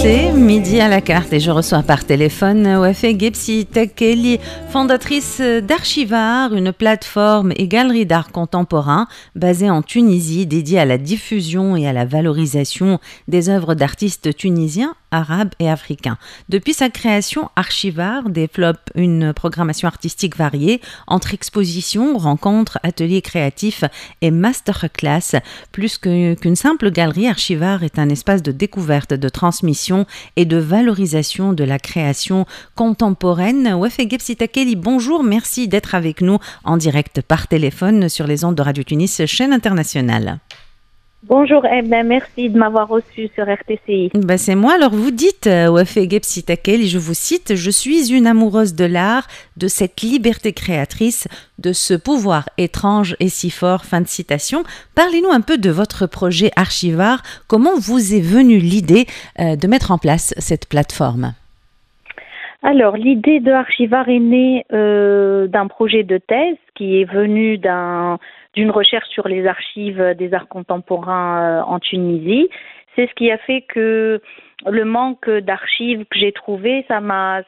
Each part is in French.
C'est midi à la carte et je reçois par téléphone Wafé Gebsi Takeli, fondatrice d'Archivar, une plateforme et galerie d'art contemporain basée en Tunisie, dédiée à la diffusion et à la valorisation des œuvres d'artistes tunisiens, arabes et africains. Depuis sa création, Archivar développe une programmation artistique variée entre expositions, rencontres, ateliers créatifs et masterclass. Plus qu'une simple galerie, Archivar est un espace de découverte, de transmission et de valorisation de la création contemporaine. Wafé Gebsi Takeli, bonjour, merci d'être avec nous en direct par téléphone sur les ondes de Radio Tunis, chaîne internationale. Bonjour, merci de m'avoir reçu sur RTCI. C'est moi. Alors vous dites, Wafé Gebsi Takeli, je vous cite, je suis une amoureuse de l'art, de cette liberté créatrice, de ce pouvoir étrange et si fort. Fin de citation. Parlez-nous un peu de votre projet Archivar. Comment vous est venue l'idée de mettre en place cette plateforme ? Alors, l'idée de Archivar est née d'un projet de thèse qui est venu d'une recherche sur les archives des arts contemporains en Tunisie. C'est ce qui a fait que le manque d'archives que j'ai trouvé, ça m'a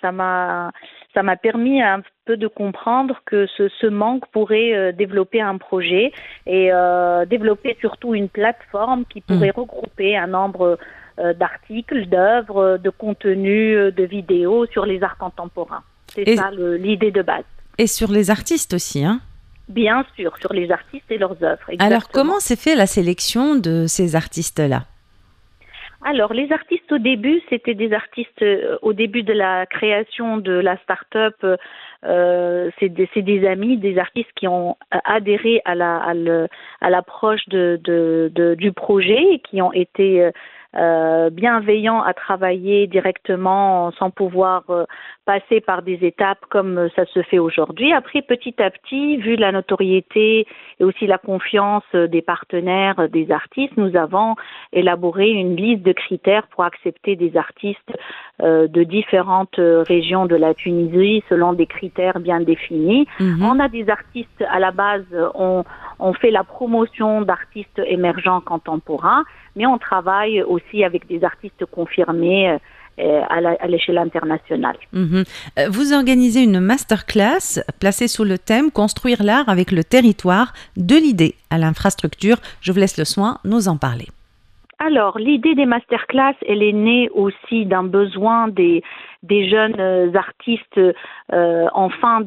permis un peu de comprendre que ce manque pourrait développer un projet et développer surtout une plateforme qui pourrait regrouper un nombre d'articles, d'œuvres, de contenus, de vidéos sur les arts contemporains. C'est ça l'idée de base. Et sur les artistes aussi, hein ? Bien sûr, sur les artistes et leurs œuvres. Exactement. Alors, comment s'est fait la sélection de ces artistes-là ? Alors, les artistes au début, c'était des artistes au début de la création de la start-up. C'est des amis, des artistes qui ont adhéré à l'approche du projet et qui ont été bienveillants à travailler directement sans pouvoir passer par des étapes comme ça se fait aujourd'hui. Après, petit à petit, vu la notoriété et aussi la confiance des partenaires, des artistes, nous avons élaboré une liste de critères pour accepter des artistes de différentes régions de la Tunisie selon des critères bien définis. On a des artistes, à la base, on fait la promotion d'artistes émergents contemporains, mais on travaille aussi avec des artistes confirmés à l'échelle internationale. Vous organisez une masterclass placée sous le thème « Construire l'art avec le territoire, de l'idée à l'infrastructure ». Je vous laisse le soin de nous en parler. Alors, l'idée des masterclass, elle est née aussi d'un besoin des jeunes artistes en fin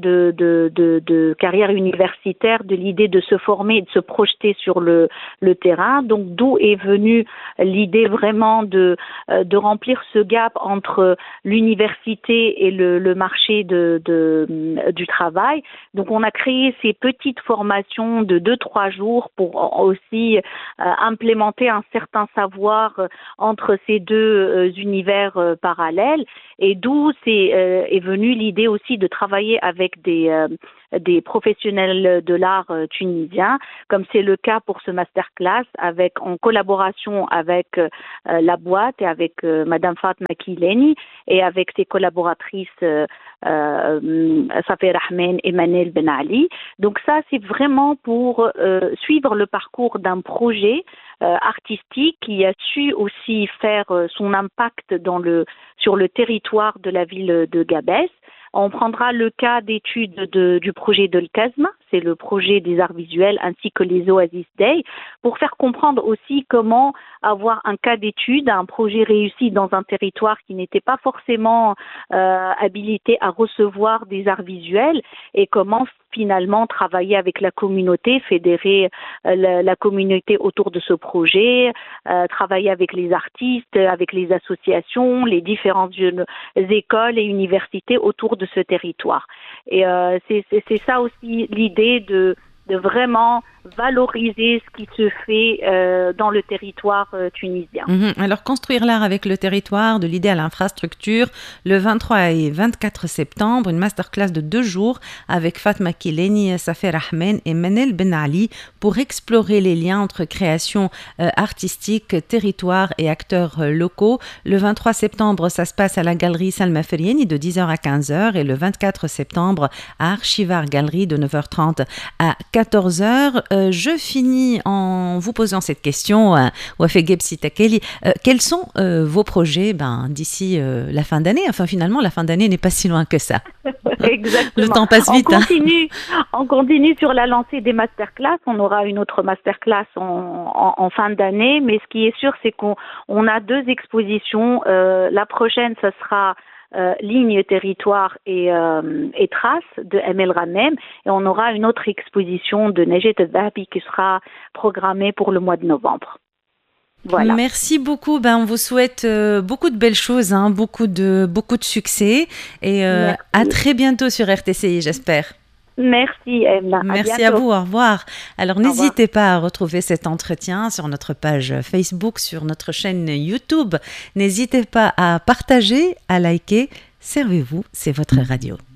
de carrière universitaire, de l'idée de se former et de se projeter sur le terrain. Donc, d'où est venue l'idée vraiment de remplir ce gap entre l'université et le marché du travail. Donc, on a créé ces petites formations de 2-3 jours pour aussi implémenter un certain savoir entre ces deux univers parallèles, et d'où est venue l'idée aussi de travailler avec des professionnels de l'art tunisiens, comme c'est le cas pour ce masterclass, en collaboration avec la boîte et avec Madame Fatma Kileni et avec ses collaboratrices Safia Rahman et Manel Ben Ali. Donc ça, c'est vraiment pour suivre le parcours d'un projet artistique qui a su aussi faire son impact sur le territoire de la ville de Gabès. On prendra le cas d'étude du projet de l'Kazma, c'est le projet des arts visuels, ainsi que les Oasis Day, pour faire comprendre aussi comment avoir un cas d'étude, un projet réussi dans un territoire qui n'était pas forcément habilité à recevoir des arts visuels, et comment finalement travailler avec la communauté, fédérer la communauté autour de ce projet, travailler avec les artistes, avec les associations, les différentes écoles et universités autour de ce territoire. Et c'est ça aussi l'idée de vraiment valoriser ce qui se fait dans le territoire tunisien. Alors, construire l'art avec le territoire, de l'idée à l'infrastructure, le 23 et 24 septembre, une masterclass de 2 jours avec Fatma Kileni, Safia Rahman et Manel Ben Ali pour explorer les liens entre création artistique, territoire et acteurs locaux. Le 23 septembre, ça se passe à la galerie Salma Ferieni de 10h à 15h et le 24 septembre à Archivar Galerie de 9h30 à 14h. je finis en vous posant cette question, Wafé Gebsi Takeli. Quels sont vos projets d'ici la fin d'année? Enfin, finalement, la fin d'année n'est pas si loin que ça. Exactement. Le temps passe vite. On continue sur la lancée des masterclass. On aura une autre masterclass en fin d'année. Mais ce qui est sûr, c'est qu'on a 2 expositions. La prochaine, ce sera ligne, territoire et traces de Emel Ghanem, et on aura une autre exposition de Nejet El-Dhahabi qui sera programmée pour le mois de novembre. Voilà. Merci beaucoup. On vous souhaite beaucoup de belles choses, beaucoup de succès, et à très bientôt sur RTCI, j'espère. Merci Emma. Merci à vous, au revoir. Alors n'hésitez pas à retrouver cet entretien sur notre page Facebook, sur notre chaîne YouTube. N'hésitez pas à partager, à liker. Servez-vous, c'est votre radio.